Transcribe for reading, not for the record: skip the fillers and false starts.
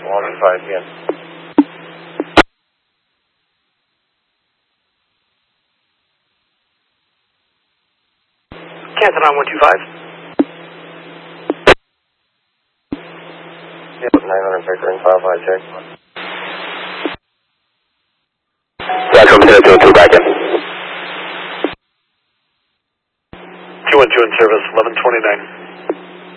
115, yes. Canton on 125. Yep, 900 Victor and 55, check. Flight from 022 back in. 212 in service, 1129.